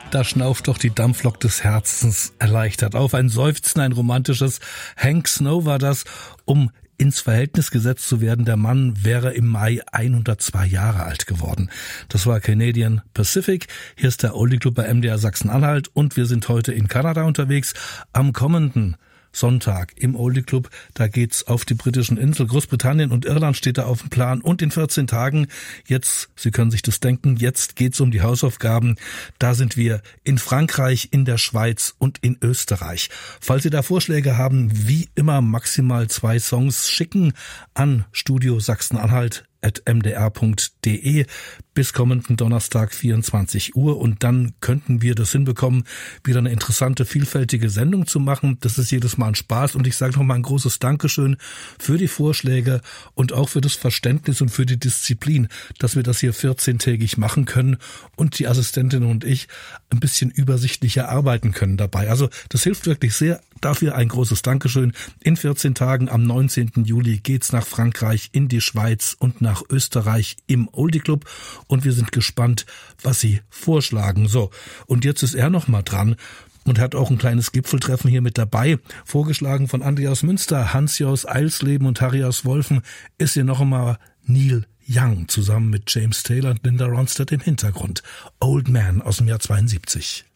Da schnauft doch die Dampflok des Herzens erleichtert auf. Ein Seufzen, ein romantisches Hank Snow war das, um ins Verhältnis gesetzt zu werden. Der Mann wäre im Mai 102 Jahre alt geworden. Das war Canadian Pacific. Hier ist der Oldie Club bei MDR Sachsen-Anhalt und wir sind heute in Kanada unterwegs. Am kommenden Sonntag im Oldie Club, da geht's auf die britischen Inseln. Großbritannien und Irland steht da auf dem Plan. Und in 14 Tagen, jetzt, Sie können sich das denken, jetzt geht's um die Hausaufgaben. Da sind wir in Frankreich, in der Schweiz und in Österreich. Falls Sie da Vorschläge haben, wie immer maximal 2 Songs schicken an Studio Sachsen-Anhalt@mdr.de bis kommenden Donnerstag 24 Uhr und dann könnten wir das hinbekommen, wieder eine interessante, vielfältige Sendung zu machen. Das ist jedes Mal ein Spaß und ich sage nochmal ein großes Dankeschön für die Vorschläge und auch für das Verständnis und für die Disziplin, dass wir das hier 14-tägig machen können und die Assistentin und ich ein bisschen übersichtlicher arbeiten können dabei. Also das hilft wirklich sehr. Dafür ein großes Dankeschön. In 14 Tagen am 19. Juli geht's nach Frankreich, in die Schweiz und nach Österreich im Oldie Club und wir sind gespannt, was Sie vorschlagen. So, und jetzt ist er noch mal dran und hat auch ein kleines Gipfeltreffen hier mit dabei. Vorgeschlagen von Andi aus Münster, Hansi aus Eilsleben und Harry aus Wolfen ist hier noch einmal Neil Young zusammen mit James Taylor und Linda Ronstadt im Hintergrund. Old Man aus dem Jahr 72.